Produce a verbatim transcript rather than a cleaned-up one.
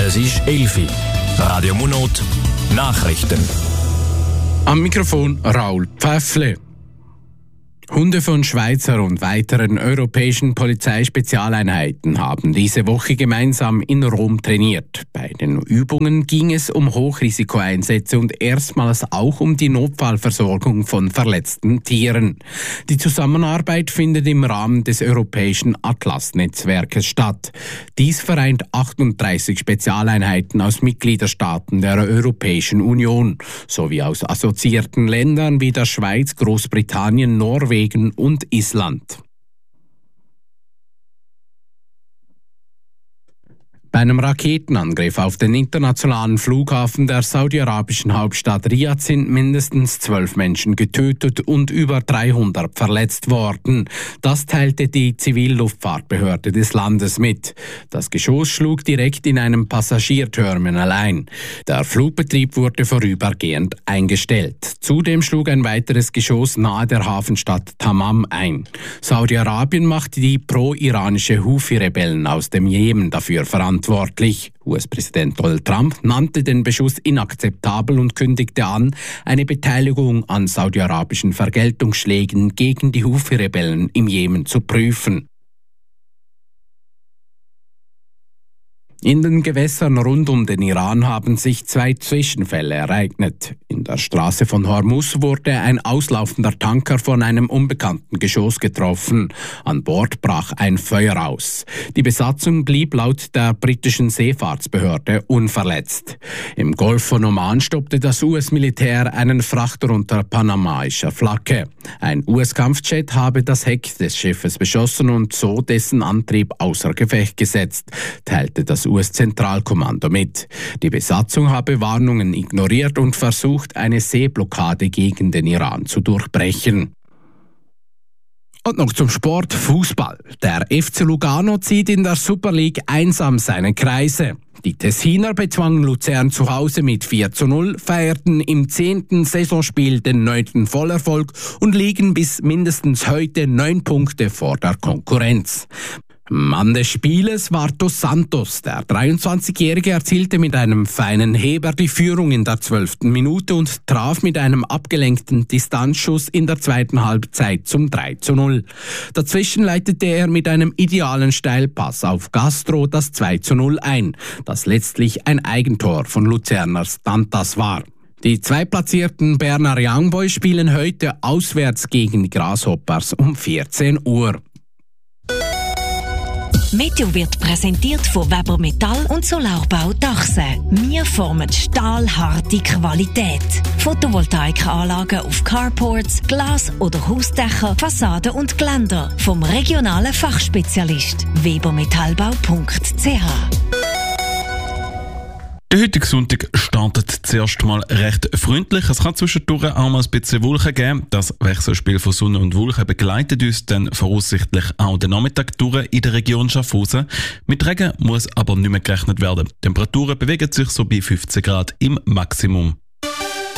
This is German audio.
Es ist elf Uhr. Radio Munot Nachrichten. Am Mikrofon Raul Pfäffle. Hunde von Schweizer und weiteren europäischen Polizeispezialeinheiten haben diese Woche gemeinsam in Rom trainiert. Bei den Übungen ging es um Hochrisikoeinsätze und erstmals auch um die Notfallversorgung von verletzten Tieren. Die Zusammenarbeit findet im Rahmen des europäischen Atlas-Netzwerkes statt. Dies vereint achtunddreißig Spezialeinheiten aus Mitgliederstaaten der Europäischen Union sowie aus assoziierten Ländern wie der Schweiz, Großbritannien, Norwegen und Island. Bei einem Raketenangriff auf den internationalen Flughafen der saudi-arabischen Hauptstadt Riad sind mindestens zwölf Menschen getötet und über dreihundert verletzt worden. Das teilte die Zivilluftfahrtbehörde des Landes mit. Das Geschoss schlug direkt in einem Passagierterminal ein. Der Flugbetrieb wurde vorübergehend eingestellt. Zudem schlug ein weiteres Geschoss nahe der Hafenstadt Tamam ein. Saudi-Arabien machte die pro-iranische Houthi-Rebellen aus dem Jemen dafür verantwortlich. U S-Präsident Donald Trump nannte den Beschuss inakzeptabel und kündigte an, eine Beteiligung an saudi-arabischen Vergeltungsschlägen gegen die Houthi-Rebellen im Jemen zu prüfen. In den Gewässern rund um den Iran haben sich zwei Zwischenfälle ereignet. In der Straße von Hormuz wurde ein auslaufender Tanker von einem unbekannten Geschoss getroffen. An Bord brach ein Feuer aus. Die Besatzung blieb laut der britischen Seefahrtsbehörde unverletzt. Im Golf von Oman stoppte das U S-Militär einen Frachter unter panamaischer Flagge. Ein U S-Kampfjet habe das Heck des Schiffes beschossen und so dessen Antrieb außer Gefecht gesetzt, teilte das U S-Zentralkommando mit. Die Besatzung habe Warnungen ignoriert und versucht, eine Seeblockade gegen den Iran zu durchbrechen. Und noch zum Sport, Fußball. Der F C Lugano zieht in der Super League einsam seine Kreise. Die Tessiner bezwangen Luzern zu Hause mit vier zu null, feierten im zehnten Saisonspiel den neunten Vollerfolg und liegen bis mindestens heute neun Punkte vor der Konkurrenz. Mann des Spieles war Dos Santos. Der dreiundzwanzigjährige erzielte mit einem feinen Heber die Führung in der zwölften Minute und traf mit einem abgelenkten Distanzschuss in der zweiten Halbzeit zum drei zu null. Dazwischen leitete er mit einem idealen Steilpass auf Castro das zwei zu null ein, das letztlich ein Eigentor von Luzerners Dantas war. Die zweitplatzierten Berner Young Boys spielen heute auswärts gegen die Grasshoppers um vierzehn Uhr. Meteo wird präsentiert von Weber Metall und Solarbau Dachse. Wir formen stahlharte Qualität. Photovoltaikanlagen auf Carports, Glas- oder Hausdächer, Fassaden und Geländer. Vom regionalen Fachspezialist weber metallbau punkt c h. Der heutige Sonntag startet zuerst mal recht freundlich. Es kann zwischendurch auch mal ein bisschen Wolken geben. Das Wechselspiel von Sonne und Wolken begleitet uns dann voraussichtlich auch den Nachmittag durch in der Region Schaffhausen. Mit Regen muss aber nicht mehr gerechnet werden. Die Temperaturen bewegen sich so bei fünfzehn Grad im Maximum.